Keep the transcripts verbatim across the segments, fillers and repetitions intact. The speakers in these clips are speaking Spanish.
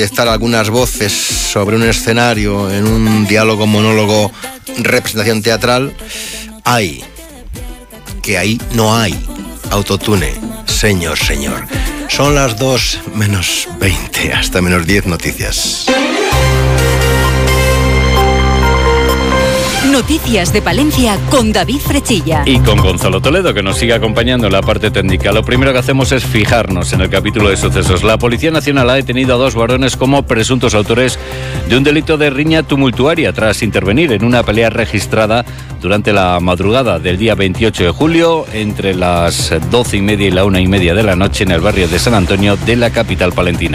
estar algunas voces sobre un escenario en un diálogo, monólogo, representación teatral, hay, que ahí no hay autotune, señor, señor. Son las dos menos veinte, hasta menos diez noticias. Noticias de Palencia con David Frechilla. Y con Gonzalo Toledo, que nos sigue acompañando en la parte técnica. Lo primero que hacemos es fijarnos en el capítulo de sucesos. La Policía Nacional ha detenido a dos varones como presuntos autores de un delito de riña tumultuaria tras intervenir en una pelea registrada durante la madrugada del día veintiocho de julio entre las doce y media y la una y media de la noche en el barrio de San Antonio de la capital palentina.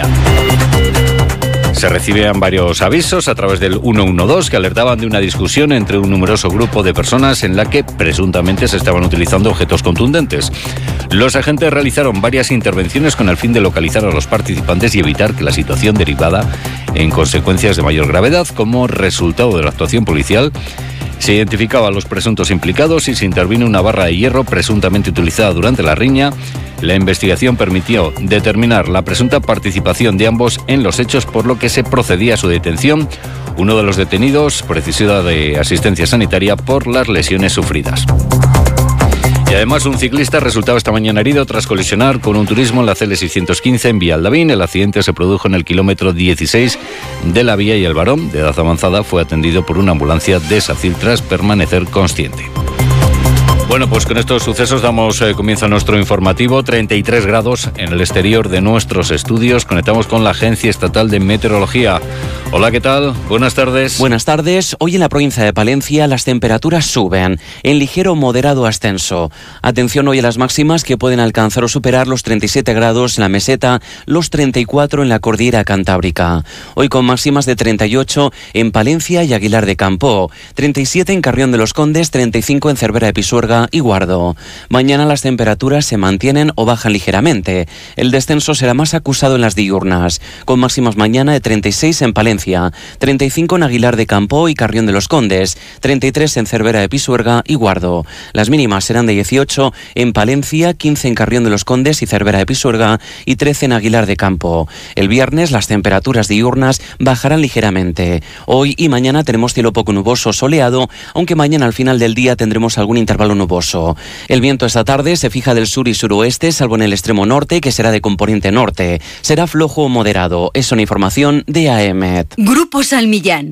Se recibían varios avisos a través del ciento doce que alertaban de una discusión entre un numeroso grupo de personas en la que presuntamente se estaban utilizando objetos contundentes. Los agentes realizaron varias intervenciones con el fin de localizar a los participantes y evitar que la situación derivara en consecuencias de mayor gravedad. Como resultado de la actuación policial, se identificaba a los presuntos implicados y se intervino una barra de hierro presuntamente utilizada durante la riña. La investigación permitió determinar la presunta participación de ambos en los hechos, por lo que se procedía a su detención. Uno de los detenidos precisó de asistencia sanitaria por las lesiones sufridas. Y además un ciclista resultaba esta mañana herido tras colisionar con un turismo en la C L seiscientos quince en Vialdavín. El accidente se produjo en el kilómetro dieciséis de la vía y el varón, de edad avanzada, fue atendido por una ambulancia de SACIR tras permanecer consciente. Bueno, pues con estos sucesos damos eh, comienzo a nuestro informativo. treinta y tres grados en el exterior de nuestros estudios. Conectamos con la Agencia Estatal de Meteorología. Hola, ¿qué tal? Buenas tardes. Buenas tardes. Hoy en la provincia de Palencia las temperaturas suben en ligero moderado ascenso. Atención hoy a las máximas, que pueden alcanzar o superar los treinta y siete grados en la meseta, los treinta y cuatro en la cordillera cantábrica. Hoy con máximas de treinta y ocho en Palencia y Aguilar de Campo, treinta y siete en Carrión de los Condes, treinta y cinco en Cervera de Pisuerga y Guardo. Mañana las temperaturas se mantienen o bajan ligeramente. El descenso será más acusado en las diurnas, con máximas mañana de treinta y seis en Palencia, treinta y cinco en Aguilar de Campo y Carrión de los Condes, treinta y tres en Cervera de Pisuerga y Guardo. Las mínimas serán de dieciocho en Palencia, quince en Carrión de los Condes y Cervera de Pisuerga y trece en Aguilar de Campo. El viernes las temperaturas diurnas bajarán ligeramente. Hoy y mañana tenemos cielo poco nuboso soleado, aunque mañana al final del día tendremos algún intervalo nuboso. El viento esta tarde se fija del sur y suroeste, salvo en el extremo norte, que será de componente norte. Será flojo o moderado. Es una información de A E M E T. Grupo Salmillán.